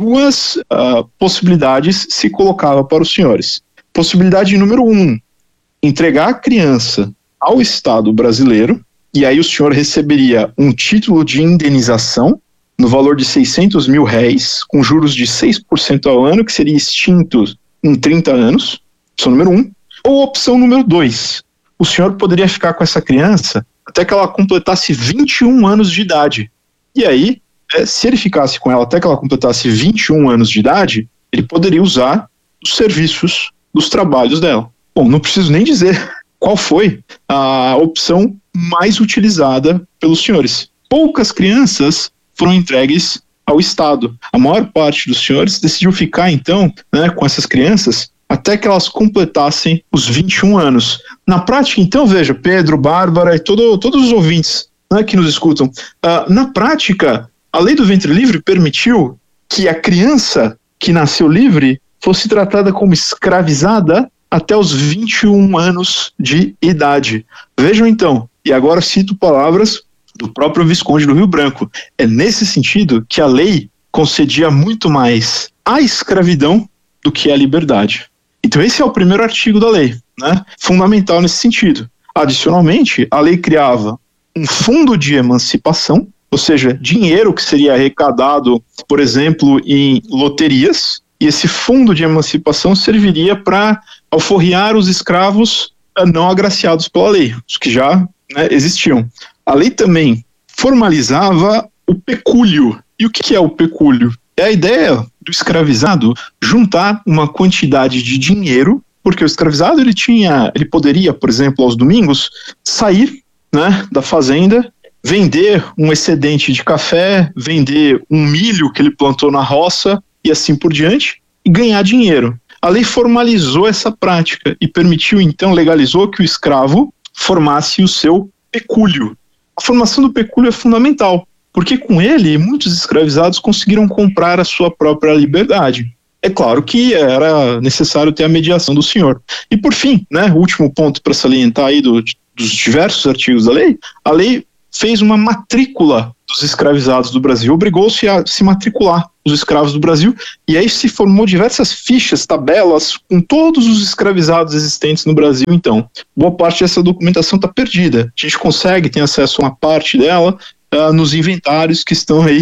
2 possibilidades se colocavam para os senhores. Possibilidade número 1, entregar a criança ao Estado brasileiro, e aí o senhor receberia um título de indenização, no valor de R$600 mil, com juros de 6% ao ano, que seria extinto em 30 anos, opção número 1. Ou opção número 2, o senhor poderia ficar com essa criança até que ela completasse 21 anos de idade. E aí, se ele ficasse com ela até que ela completasse 21 anos de idade, ele poderia usar os serviços, dos trabalhos dela. Bom, não preciso nem dizer qual foi a opção mais utilizada pelos senhores. Poucas crianças foram entregues ao Estado. A maior parte dos senhores decidiu ficar, então, né, com essas crianças até que elas completassem os 21 anos. Na prática, então, veja, Pedro, Bárbara e todos os ouvintes, né, que nos escutam, na prática, a lei do ventre livre permitiu que a criança que nasceu livre fosse tratada como escravizada até os 21 anos de idade. Vejam, então, e agora cito palavras do próprio Visconde do Rio Branco. É nesse sentido que a lei concedia muito mais a escravidão do que a liberdade. Então esse é o primeiro artigo da lei, né? Fundamental nesse sentido. Adicionalmente, a lei criava um fundo de emancipação, ou seja, dinheiro que seria arrecadado, por exemplo, em loterias, e esse fundo de emancipação serviria para alforriar os escravos não agraciados pela lei, os que já, né, existiam. A lei também formalizava o pecúlio. E o que é o pecúlio? É a ideia do escravizado juntar uma quantidade de dinheiro, porque o escravizado ele poderia, por exemplo, aos domingos, sair, né, da fazenda, vender um excedente de café, vender um milho que ele plantou na roça e assim por diante, e ganhar dinheiro. A lei formalizou essa prática e permitiu, então, legalizou que o escravo formasse o seu pecúlio. A formação do pecúlio é fundamental, porque com ele muitos escravizados conseguiram comprar a sua própria liberdade. É claro que era necessário ter a mediação do senhor. E por fim, né, o último ponto para salientar aí dos diversos artigos da lei, a lei fez uma matrícula dos escravizados do Brasil, obrigou-se a se matricular os escravos do Brasil, e aí se formou diversas fichas, tabelas, com todos os escravizados existentes no Brasil. Então, boa parte dessa documentação está perdida. A gente consegue ter acesso a uma parte dela nos inventários que estão aí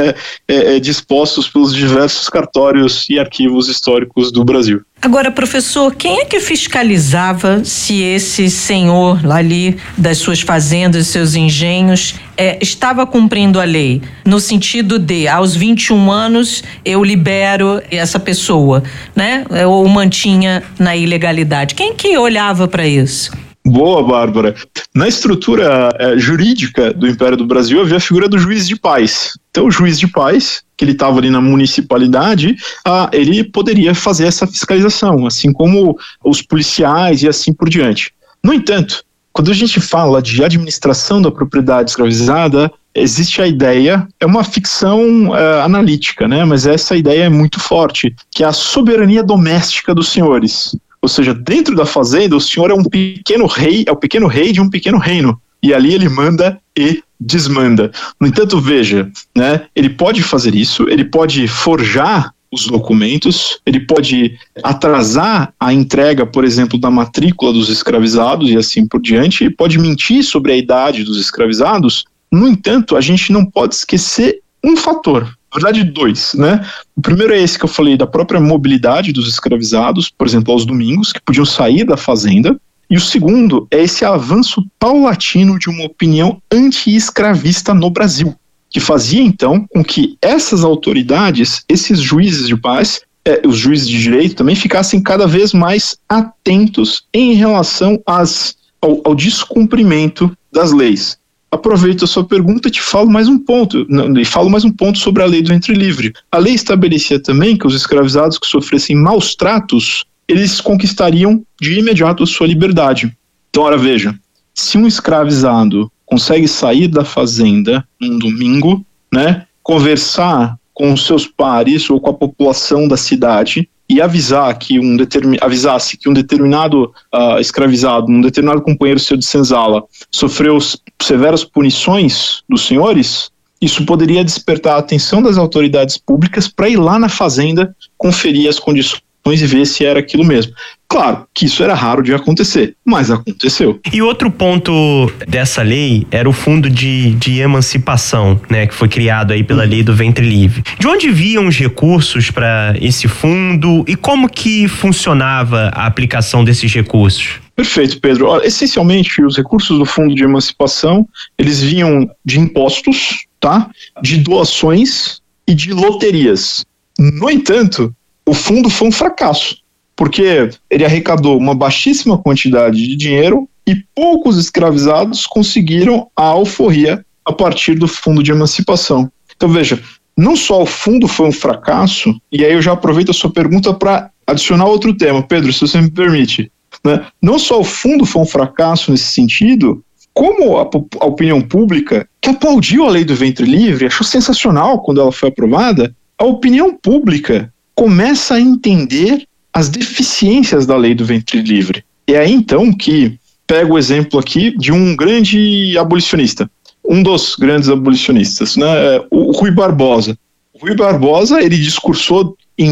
dispostos pelos diversos cartórios e arquivos históricos do Brasil. Agora, professor, quem é que fiscalizava se esse senhor lá ali das suas fazendas, seus engenhos, estava cumprindo a lei? No sentido de, aos 21 anos, eu libero essa pessoa, né? Ou mantinha na ilegalidade. Quem que olhava para isso? Boa, Bárbara. Na estrutura jurídica do Império do Brasil havia a figura do juiz de paz. Então o juiz de paz, que ele estava ali na municipalidade, ele poderia fazer essa fiscalização, assim como os policiais e assim por diante. No entanto, quando a gente fala de administração da propriedade escravizada, existe a ideia, é uma ficção analítica, né? Mas essa ideia é muito forte, que é a soberania doméstica dos senhores. Ou seja, dentro da fazenda, o senhor é um pequeno rei, é o pequeno rei de um pequeno reino. E ali ele manda e desmanda. No entanto, veja, né, ele pode fazer isso, ele pode forjar os documentos, ele pode atrasar a entrega, por exemplo, da matrícula dos escravizados e assim por diante, ele pode mentir sobre a idade dos escravizados. No entanto, a gente não pode esquecer um fator. Na verdade, dois, né? O primeiro é esse que eu falei, da própria mobilidade dos escravizados, por exemplo, aos domingos, que podiam sair da fazenda. E o segundo é esse avanço paulatino de uma opinião anti-escravista no Brasil, que fazia, então, com que essas autoridades, esses juízes de paz, os juízes de direito também, ficassem cada vez mais atentos em relação ao descumprimento das leis. Aproveito a sua pergunta e te falo mais um ponto, sobre a lei do ventre livre. A lei estabelecia também que os escravizados que sofressem maus tratos, eles conquistariam de imediato a sua liberdade. Então, ora veja, se um escravizado consegue sair da fazenda num domingo, né, conversar com os seus pares ou com a população da cidade e avisasse que um determinado escravizado, um determinado companheiro seu de senzala, sofreu severas punições dos senhores, isso poderia despertar a atenção das autoridades públicas para ir lá na fazenda, conferir as condições e ver se era aquilo mesmo. Claro que isso era raro de acontecer, mas aconteceu. E outro ponto dessa lei era o fundo de emancipação, né, que foi criado aí pela lei do ventre livre. De onde vinham os recursos para esse fundo e como que funcionava a aplicação desses recursos? Perfeito, Pedro. Olha, essencialmente, os recursos do fundo de emancipação, eles vinham de impostos, tá? De doações e de loterias. No entanto, o fundo foi um fracasso, porque ele arrecadou uma baixíssima quantidade de dinheiro e poucos escravizados conseguiram a alforria a partir do fundo de emancipação. Então veja, não só o fundo foi um fracasso, e aí eu já aproveito a sua pergunta para adicionar outro tema, Pedro, se você me permite, né? Não só o fundo foi um fracasso nesse sentido, como a opinião pública, que aplaudiu a lei do ventre livre, achou sensacional quando ela foi aprovada, a opinião pública começa a entender as deficiências da lei do ventre livre. É aí então que pego o exemplo aqui de um grande abolicionista, um dos grandes abolicionistas, né, o Rui Barbosa. O Rui Barbosa, ele discursou em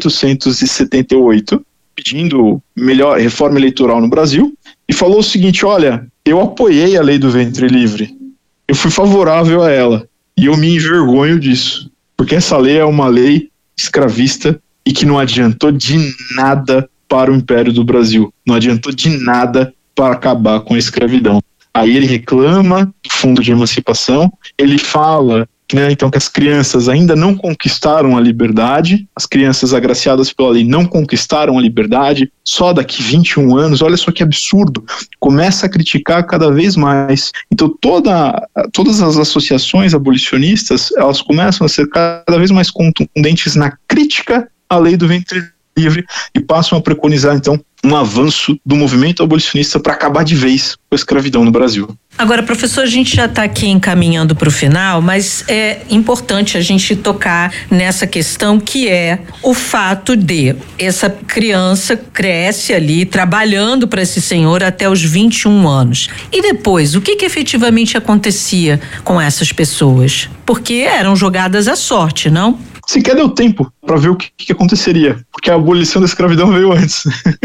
1878, pedindo reforma eleitoral no Brasil, e falou o seguinte: olha, eu apoiei a lei do ventre livre, eu fui favorável a ela, e eu me envergonho disso, porque essa lei é uma lei escravista e que não adiantou de nada para o Império do Brasil, não adiantou de nada para acabar com a escravidão. Aí ele reclama do Fundo de Emancipação, ele fala então que as crianças ainda não conquistaram a liberdade, as crianças agraciadas pela lei não conquistaram a liberdade, só daqui 21 anos, olha só que absurdo, começa a criticar cada vez mais. Então todas as associações abolicionistas, elas começam a ser cada vez mais contundentes na crítica à lei do ventre livre e passam a preconizar então um avanço do movimento abolicionista para acabar de vez com a escravidão no Brasil. Agora, professor, a gente já está aqui encaminhando para o final, mas é importante a gente tocar nessa questão que é o fato de essa criança cresce ali trabalhando para esse senhor até os 21 anos. E depois, o que efetivamente acontecia com essas pessoas? Porque eram jogadas à sorte, não? Sequer deu tempo para ver o que aconteceria, porque a abolição da escravidão veio antes.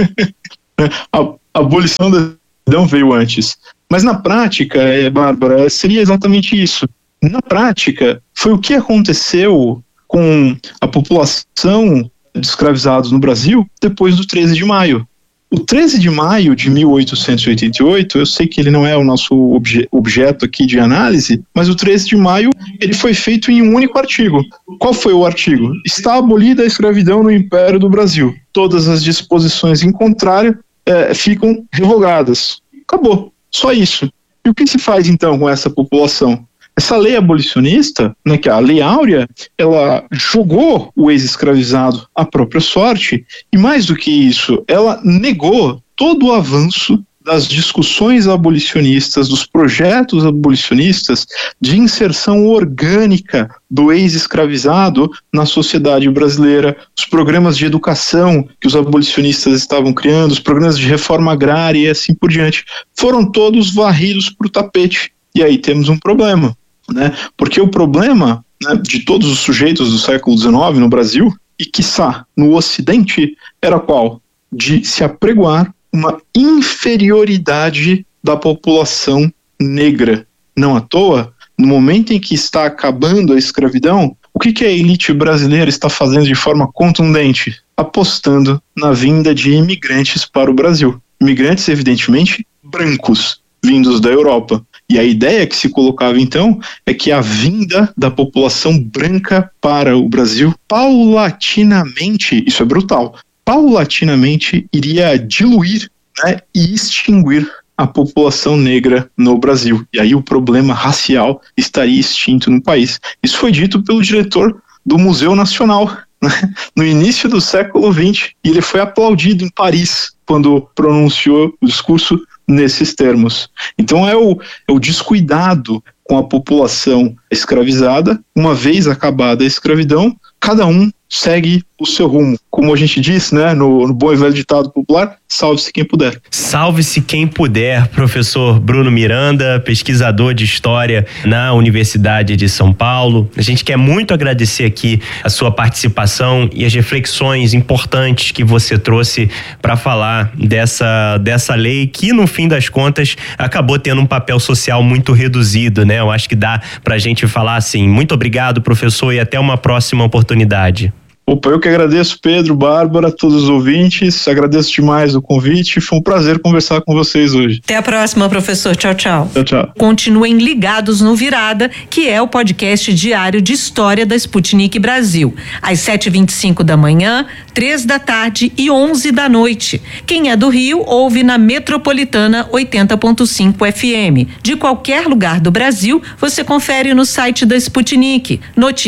A abolição da escravidão veio antes. Mas na prática, Bárbara, seria exatamente isso. Na prática, foi o que aconteceu com a população de escravizados no Brasil depois do 13 de maio. O 13 de maio de 1888, eu sei que ele não é o nosso objeto aqui de análise, mas o 13 de maio ele foi feito em um único artigo. Qual foi o artigo? Está abolida a escravidão no Império do Brasil. Todas as disposições em contrário ficam revogadas. Acabou. Só isso. E o que se faz então com essa população? Essa lei abolicionista, né, que é a Lei Áurea, ela jogou o ex-escravizado à própria sorte e, mais do que isso, ela negou todo o avanço das discussões abolicionistas, dos projetos abolicionistas de inserção orgânica do ex-escravizado na sociedade brasileira, os programas de educação que os abolicionistas estavam criando, os programas de reforma agrária e assim por diante, foram todos varridos para o tapete. E aí temos um problema, né? Porque o problema, né, de todos os sujeitos do século XIX no Brasil, e quiçá no Ocidente, era qual? De se apregoar uma inferioridade da população negra. Não à toa, no momento em que está acabando a escravidão, o que a elite brasileira está fazendo de forma contundente? Apostando na vinda de imigrantes para o Brasil. Imigrantes, evidentemente, brancos, vindos da Europa. E a ideia que se colocava então é que a vinda da população branca para o Brasil paulatinamente, isso é brutal, paulatinamente iria diluir, né, e extinguir a população negra no Brasil. E aí o problema racial estaria extinto no país. Isso foi dito pelo diretor do Museu Nacional, né, no início do século XX, e ele foi aplaudido em Paris quando pronunciou o discurso nesses termos. Então é o descuidado com a população escravizada. Uma vez acabada a escravidão, cada um segue o seu rumo. Como a gente diz, né, no bom e velho ditado popular, salve-se quem puder. Salve-se quem puder, professor Bruno Miranda, pesquisador de História na Universidade de São Paulo. A gente quer muito agradecer aqui a sua participação e as reflexões importantes que você trouxe para falar dessa lei que, no fim das contas, acabou tendo um papel social muito reduzido, né? Eu acho que dá pra gente falar assim, muito obrigado, professor, e até uma próxima oportunidade. Opa, eu que agradeço, Pedro, Bárbara, todos os ouvintes, agradeço demais o convite, foi um prazer conversar com vocês hoje. Até a próxima, professor, tchau, tchau. Tchau, tchau. Continuem ligados no Virada, que é o podcast diário de história da Sputnik Brasil, às 7h25 da manhã, 3 da tarde e 11 da noite. Quem é do Rio, ouve na Metropolitana 80.5 FM. De qualquer lugar do Brasil, você confere no site da Sputnik,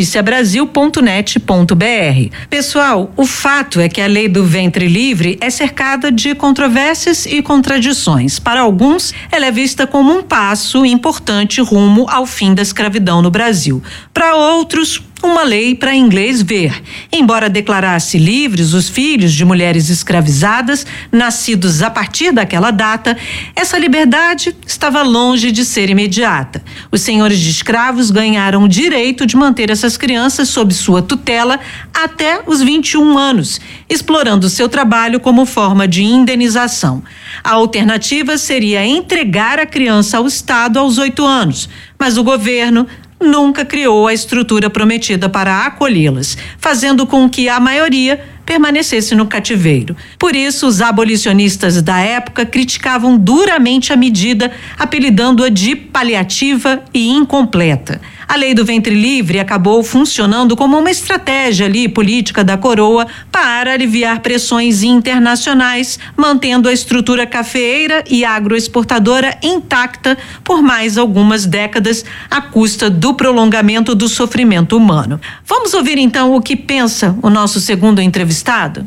noticiabrasil.net.br. Pessoal, o fato é que a lei do ventre livre é cercada de controvérsias e contradições. Para alguns, ela é vista como um passo importante rumo ao fim da escravidão no Brasil. Para outros, uma lei para inglês ver. Embora declarasse livres os filhos de mulheres escravizadas, nascidos a partir daquela data, essa liberdade estava longe de ser imediata. Os senhores de escravos ganharam o direito de manter essas crianças sob sua tutela até os 21 anos, explorando seu trabalho como forma de indenização. A alternativa seria entregar a criança ao Estado aos 8 anos, mas o governo nunca criou a estrutura prometida para acolhê-las, fazendo com que a maioria permanecesse no cativeiro. Por isso, os abolicionistas da época criticavam duramente a medida, apelidando-a de paliativa e incompleta. A lei do ventre livre acabou funcionando como uma estratégia política da coroa para aliviar pressões internacionais, mantendo a estrutura cafeeira e agroexportadora intacta por mais algumas décadas, à custa do prolongamento do sofrimento humano. Vamos ouvir então o que pensa o nosso segundo entrevistado?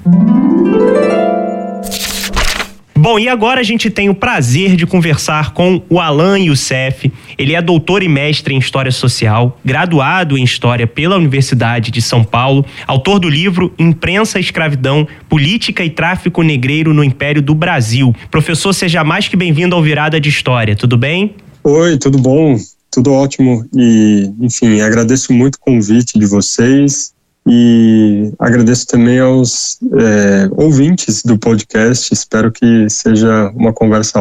Bom, e agora a gente tem o prazer de conversar com o Alan Youssef. Ele é doutor e mestre em História Social, graduado em História pela Universidade de São Paulo, autor do livro Imprensa, Escravidão, Política e Tráfico Negreiro no Império do Brasil. Professor, seja mais que bem-vindo ao Virada de História, tudo bem? Oi, tudo bom? Tudo ótimo e, enfim, agradeço muito o convite de vocês. E agradeço também aos ouvintes do podcast. Espero que seja uma conversa